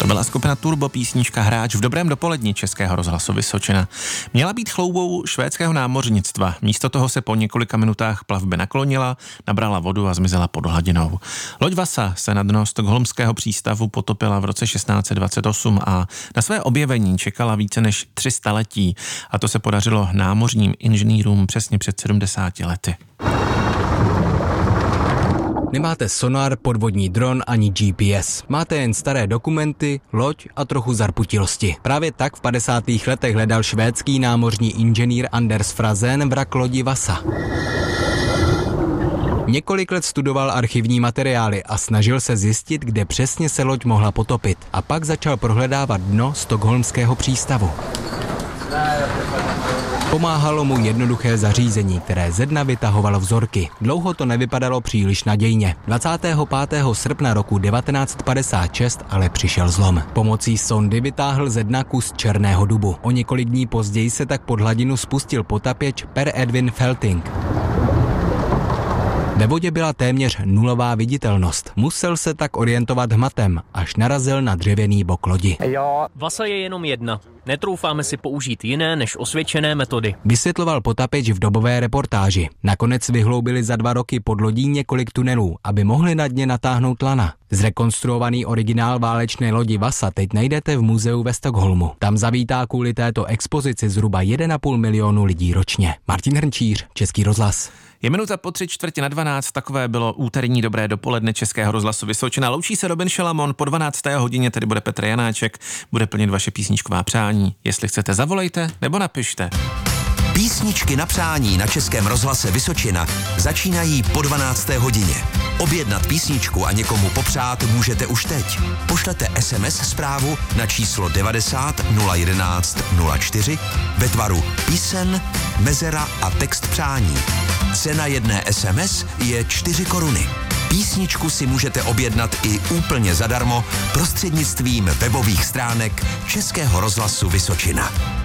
To byla skupina Turbo, písnička Hráč v dobrém dopoledni Českého rozhlasu Vysočina. Měla být chloubou švédského námořnictva. Místo toho se po několika minutách plavby naklonila, nabrala vodu a zmizela pod hladinou. Loď Vasa se na dno stockholmského přístavu potopila v roce 1628 a na své objevení čekala více než 300 letí. A to se podařilo námořním inženýrům přesně před 70 lety. Nemáte sonar, podvodní dron ani GPS. Máte jen staré dokumenty, loď a trochu zarputilosti. Právě tak v 50. letech hledal švédský námořní inženýr Anders Frazen vrak lodi Vasa. Několik let studoval archivní materiály a snažil se zjistit, kde přesně se loď mohla potopit. A pak začal prohledávat dno stockholmského přístavu. Pomáhalo mu jednoduché zařízení, které ze dna vytahovalo vzorky. Dlouho to nevypadalo příliš nadějně. 25. srpna roku 1956 ale přišel zlom. Pomocí sondy vytáhl ze dna kus černého dubu. O několik dní později se tak pod hladinu spustil potapěč Per Edvin Felting. Ve vodě byla téměř nulová viditelnost. Musel se tak orientovat hmatem, až narazil na dřevěný bok lodi. Vasa je jenom jedna. Netroufáme si použít jiné než osvědčené metody. Vysvětloval Potapeč v dobové reportáži. Nakonec vyhloubili za 2 roky pod lodí několik tunelů, aby mohli na dně natáhnout lana. Zrekonstruovaný originál válečné lodi Vasa teď najdete v muzeu ve Stockholmu. Tam zavítá kvůli této expozici zhruba 1,5 milionu lidí ročně. Martin Hrnčíř, Český rozhlas. Je minuta po 3:45, takové bylo úterní dobré dopoledne Českého rozhlasu Vysočina. Loučí se Robin Šalamon, po 12. hodině tady bude Petr Janáček, bude plnit vaše písničková přání. Jestli chcete, zavolejte nebo napište. Písničky na přání na Českém rozhlase Vysočina začínají po 12. hodině. Objednat písničku a někomu popřát můžete už teď. Pošlete SMS zprávu na číslo 90 011 04 ve tvaru písen, mezera a text přání. Cena jedné SMS je 4 koruny. Písničku si můžete objednat i úplně zadarmo prostřednictvím webových stránek Českého rozhlasu Vysočina.